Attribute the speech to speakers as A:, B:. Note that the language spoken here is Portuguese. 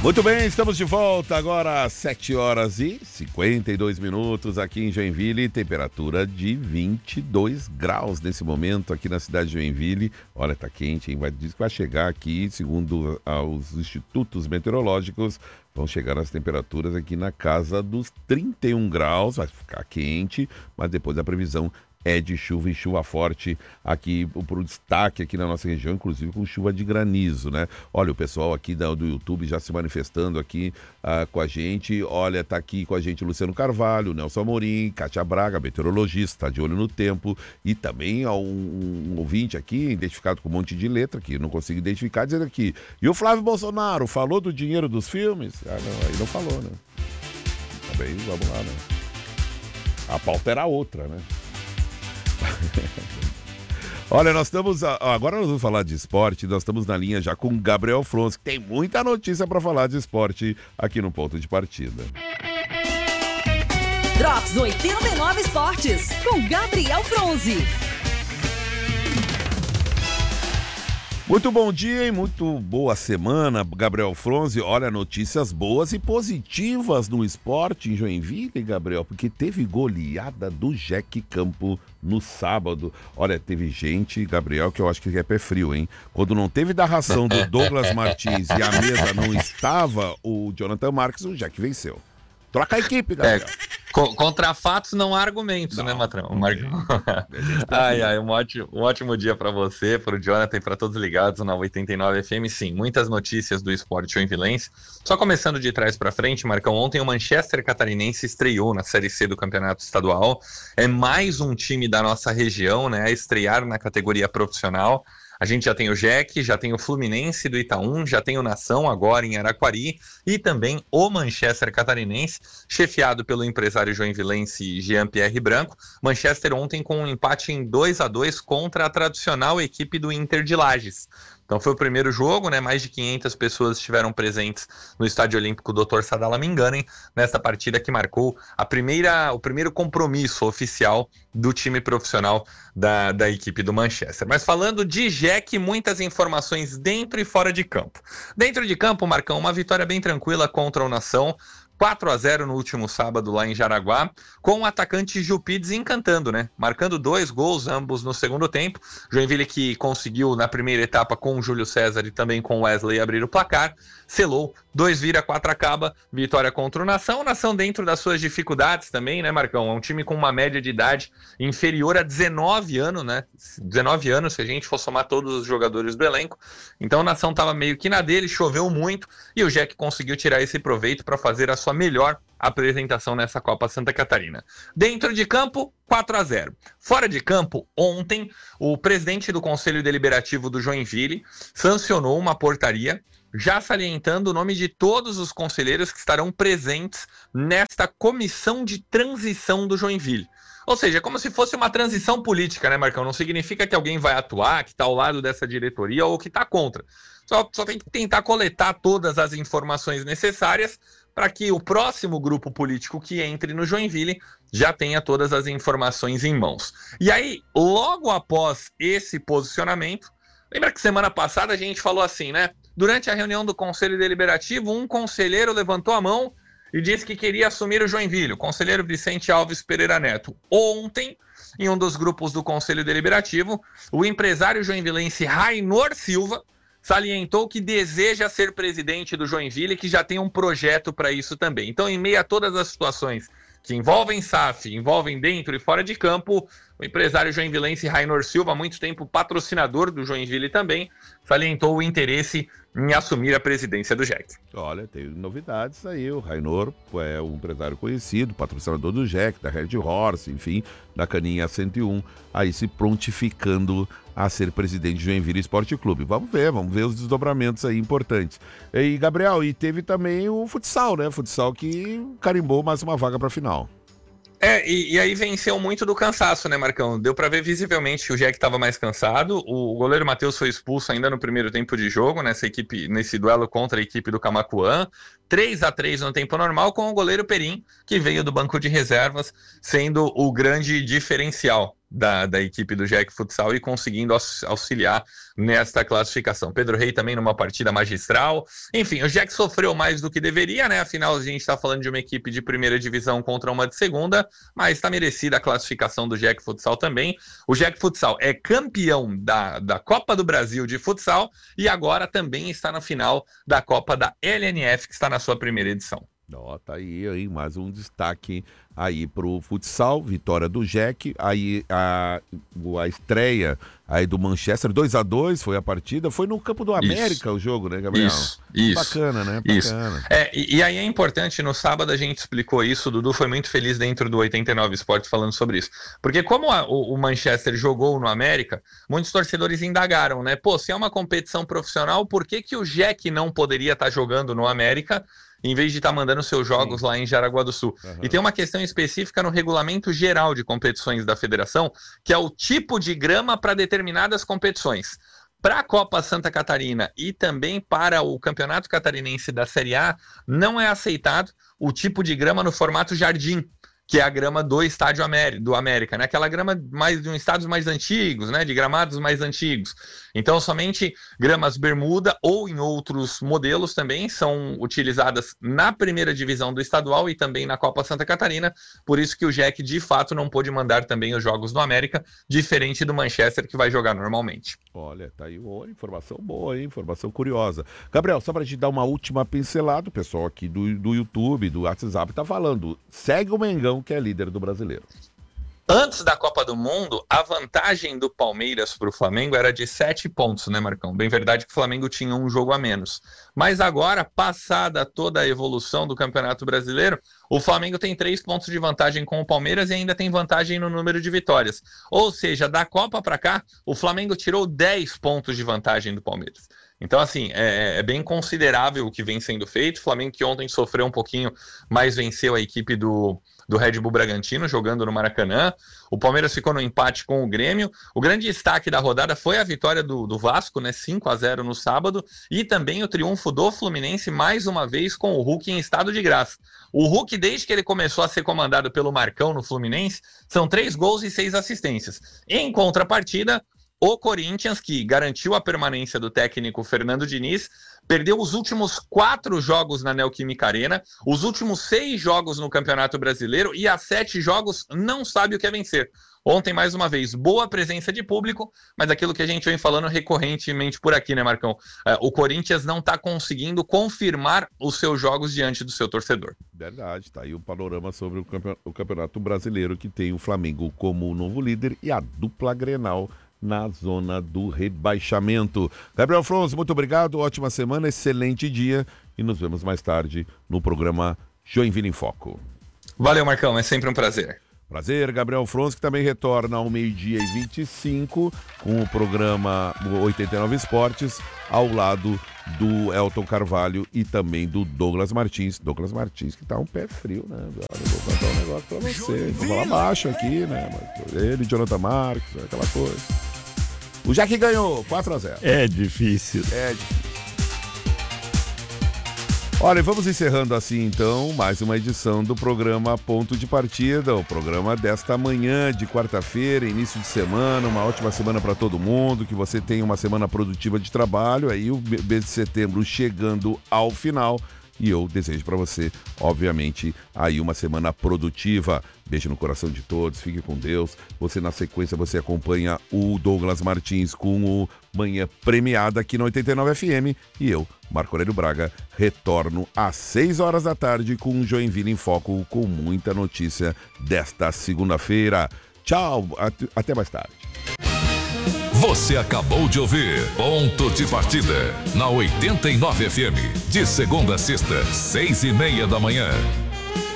A: Muito bem, estamos de volta agora às 7 horas e 52 minutos aqui em Joinville, temperatura de 22 graus nesse momento aqui na cidade de Joinville. Olha, tá quente, hein? Diz que vai chegar aqui, segundo os institutos meteorológicos, vão chegar as temperaturas aqui na casa dos 31 graus, vai ficar quente, mas depois a previsão é de chuva e chuva forte aqui, por destaque aqui na nossa região, inclusive com chuva de granizo, né? Olha, o pessoal aqui do YouTube já se manifestando aqui com a gente. Olha, tá aqui com a gente Luciano Carvalho, Nelson Amorim, Cátia Braga, meteorologista, tá de olho no tempo. E também um ouvinte aqui, identificado com um monte de letra, que não consigo identificar, dizendo aqui: e o Flávio Bolsonaro falou do dinheiro dos filmes? Ah, não, aí não falou, né? Também, vamos lá, né? A pauta era outra, né? Olha, agora nós vamos falar de esporte, nós estamos na linha já com Gabriel Fronzi, que tem muita notícia para falar de esporte aqui no Ponto de Partida.
B: Drops 89 Esportes, com Gabriel Fronzi.
A: Muito bom dia e muito boa semana, Gabriel Fronzi. Olha, notícias boas e positivas no esporte em Joinville, Gabriel, porque teve goleada do Jack Campo no sábado. Olha, teve gente, Gabriel, que eu acho que é pé frio, hein? Quando não teve da ração do Douglas Martins e a mesa não estava, o Jonathan Marques, o Jack venceu. Troca a equipe, Gabriel.
C: Contra fatos não há argumentos, não, né, Matrão? Um ótimo dia para você, para o Jonathan e para todos ligados na 89 FM. Sim, muitas notícias do esporte joinvilense. Só começando de trás para frente, Marcão, ontem o Manchester Catarinense estreou na Série C do Campeonato Estadual. É mais um time da nossa região, né, a estrear na categoria profissional. A gente já tem o Jack, já tem o Fluminense do Itaú, já tem o Nação agora em Araquari e também o Manchester Catarinense, chefiado pelo empresário joinvilense Jean-Pierre Branco. Manchester ontem com um empate em 2-2 contra a tradicional equipe do Inter de Lages. Então foi o primeiro jogo, né? Mais de 500 pessoas estiveram presentes no Estádio Olímpico Dr. Sadala Minganem, nesta partida que marcou o primeiro compromisso oficial do time profissional da equipe do Manchester. Mas falando de Jack, muitas informações dentro e fora de campo. Dentro de campo, Marcão, uma vitória bem tranquila contra o Nação, 4-0 no último sábado lá em Jaraguá, com o atacante Jupi desencantando, né? Marcando 2 gols, ambos no segundo tempo. Joinville que conseguiu na primeira etapa com o Júlio César e também com o Wesley abrir o placar, selou, 2 vira, 4 acaba, vitória contra o Nação. Nação dentro das suas dificuldades também, né, Marcão? É um time com uma média de idade inferior a 19 anos, né? 19 anos, se a gente for somar todos os jogadores do elenco. Então a Nação estava meio que na dele, choveu muito, e o Jack conseguiu tirar esse proveito para fazer a sua melhor apresentação nessa Copa Santa Catarina. Dentro de campo, 4-0. Fora de campo, ontem, o presidente do Conselho Deliberativo do Joinville sancionou uma portaria já salientando o nome de todos os conselheiros que estarão presentes nesta comissão de transição do Joinville. Ou seja, é como se fosse uma transição política, né, Marcão? Não significa que alguém vai atuar, que está ao lado dessa diretoria ou que está contra. Só tem que tentar coletar todas as informações necessárias para que o próximo grupo político que entre no Joinville já tenha todas as informações em mãos. E aí, logo após esse posicionamento, lembra que semana passada a gente falou assim, né? Durante a reunião do Conselho Deliberativo, um conselheiro levantou a mão e disse que queria assumir o Joinville, o conselheiro Vicente Alves Pereira Neto. Ontem, em um dos grupos do Conselho Deliberativo, o empresário joinvilense Rainor Silva salientou que deseja ser presidente do Joinville e que já tem um projeto para isso também. Então, em meio a todas as situações que envolvem SAF, envolvem dentro e fora de campo, o empresário joinvilense Rainor Silva, há muito tempo patrocinador do Joinville também, salientou o interesse em assumir a presidência do Jack.
A: Olha, tem novidades aí, o Rainor é um empresário conhecido, patrocinador do Jack, da Red Horse, enfim, da Caninha 101, aí se prontificando a ser presidente do Joinville Esporte Clube. Vamos ver os desdobramentos aí importantes. E, Gabriel, e teve também o futsal, né? Futsal que carimbou mais uma vaga para a final.
C: E aí venceu muito do cansaço, né, Marcão? Deu pra ver visivelmente que o Jack estava mais cansado. O goleiro Matheus foi expulso ainda no primeiro tempo de jogo, nesse duelo contra a equipe do Camaquã. 3-3 no tempo normal, com o goleiro Perim, que veio do banco de reservas, sendo o grande diferencial da equipe do Jack Futsal e conseguindo auxiliar nesta classificação. Pedro Rey também numa partida magistral. Enfim, o Jack sofreu mais do que deveria, né? Afinal, a gente está falando de uma equipe de primeira divisão contra uma de segunda, mas está merecida a classificação do Jack Futsal também. O Jack Futsal é campeão da Copa do Brasil de futsal e agora também está na final da Copa da LNF, que está na sua primeira edição.
A: Tá aí mais um destaque aí pro futsal, vitória do Jack, aí a estreia aí do Manchester, 2-2 foi a partida, foi no Campo do América o jogo, né, Gabriel?
C: Isso.
A: Bacana, né?
C: Bacana. E aí é importante, no sábado a gente explicou isso, o Dudu foi muito feliz dentro do 89 Esportes falando sobre isso, porque como o Manchester jogou no América, muitos torcedores indagaram, né, se é uma competição profissional, por que o Jack não poderia estar jogando no América, em vez de estar mandando seus jogos lá em Jaraguá do Sul. E tem uma questão específica no regulamento geral de competições da federação, que é o tipo de grama para determinadas competições. Para a Copa Santa Catarina e também para o Campeonato Catarinense da Série A, não é aceitado o tipo de grama no formato jardim, que é a grama do Estádio do América, né? Aquela grama mais de estádios mais antigos, né? De gramados mais antigos. Então, somente gramas bermuda ou em outros modelos também são utilizadas na primeira divisão do estadual e também na Copa Santa Catarina. Por isso que o Jack, de fato, não pôde mandar também os jogos do América, diferente do Manchester, que vai jogar normalmente.
A: Olha, tá aí uma informação boa, hein? Informação curiosa. Gabriel, só pra te dar uma última pincelada, o pessoal aqui do YouTube, do WhatsApp, tá falando, segue o Mengão, que é líder do Brasileiro.
C: Antes da Copa do Mundo, a vantagem do Palmeiras para o Flamengo era de 7 pontos, né, Marcão? Bem verdade que o Flamengo tinha um jogo a menos. Mas agora, passada toda a evolução do Campeonato Brasileiro, o Flamengo tem 3 pontos de vantagem com o Palmeiras e ainda tem vantagem no número de vitórias. Ou seja, da Copa para cá, o Flamengo tirou 10 pontos de vantagem do Palmeiras. Então, assim, é bem considerável o que vem sendo feito. O Flamengo que ontem sofreu um pouquinho, mas venceu a equipe do Red Bull Bragantino, jogando no Maracanã. O Palmeiras ficou no empate com o Grêmio. O grande destaque da rodada foi a vitória do Vasco, né, 5-0 no sábado, e também o triunfo do Fluminense, mais uma vez, com o Hulk em estado de graça. O Hulk, desde que ele começou a ser comandado pelo Marcão no Fluminense, são 3 gols e 6 assistências. Em contrapartida, o Corinthians, que garantiu a permanência do técnico Fernando Diniz, perdeu os últimos 4 jogos na Neoquímica Arena, os últimos 6 jogos no Campeonato Brasileiro e há 7 jogos não sabe o que é vencer. Ontem, mais uma vez, boa presença de público, mas aquilo que a gente vem falando recorrentemente por aqui, né, Marcão? O Corinthians não está conseguindo confirmar os seus jogos diante do seu torcedor.
A: Verdade, tá aí o panorama sobre o Campeonato Brasileiro, que tem o Flamengo como o novo líder e a dupla Grenal na zona do rebaixamento. Gabriel Fronzo, muito obrigado, ótima semana, excelente dia e nos vemos mais tarde no programa Joinville em Foco.
C: Valeu, Marcão, é sempre um prazer.
A: Prazer, Gabriel Fronzo, que também retorna ao 12h25 com o programa 89 Esportes, ao lado do Elton Carvalho e também do Douglas Martins. Douglas Martins, que tá um pé frio, né? Eu vou contar um negócio pra você. Vou falar baixo aqui, né? Ele, Jonathan Marques, aquela coisa. O Jack ganhou, 4-0.
D: É difícil.
A: Olha, vamos encerrando assim, então, mais uma edição do programa Ponto de Partida, o programa desta manhã de quarta-feira, início de semana, uma ótima semana para todo mundo, que você tenha uma semana produtiva de trabalho, aí o mês de setembro chegando ao final, e eu desejo para você, obviamente, aí uma semana produtiva. Beijo no coração de todos, fique com Deus. Você, na sequência, você acompanha o Douglas Martins com o Manhã Premiada aqui no 89 FM. E eu, Marco Aurélio Braga, retorno às 6 horas da tarde com o Joinville em Foco, com muita notícia desta segunda-feira. Tchau, até mais tarde.
E: Você acabou de ouvir Ponto de Partida, na 89 FM, de segunda a sexta, 6:30 da manhã.